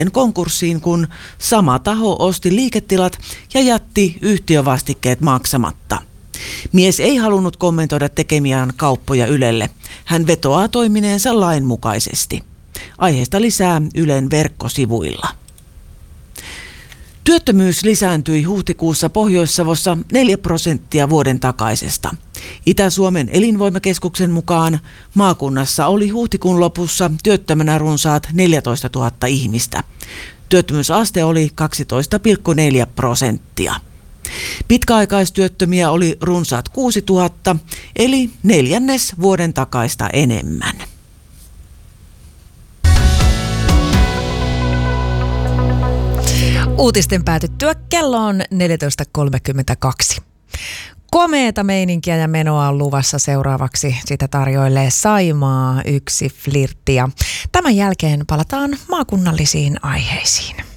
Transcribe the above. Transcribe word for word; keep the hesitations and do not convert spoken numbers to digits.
konkurssiin, kun sama taho osti liiketilat ja jätti yhtiövastikkeet maksamatta. Mies ei halunnut kommentoida tekemiään kauppoja Ylelle. Hän vetoaa toimineensa lainmukaisesti. Aiheesta lisää Ylen verkkosivuilla. Työttömyys lisääntyi huhtikuussa Pohjois-Savossa neljä prosenttia vuoden takaisesta. Itä-Suomen elinvoimakeskuksen mukaan maakunnassa oli huhtikuun lopussa työttömänä runsaat neljätoistatuhatta ihmistä. Työttömyysaste oli kaksitoista pilkku neljä prosenttia. Pitkäaikaistyöttömiä oli runsaat kuusituhatta, eli neljännes vuoden takaista enemmän. Uutisten päätyttyä kello on neljätoista kolmekymmentäkaksi. Komeeta meininkiä ja menoa on luvassa seuraavaksi. Sitä tarjoilee Saimaa yksi flirtti. Tämän jälkeen palataan maakunnallisiin aiheisiin.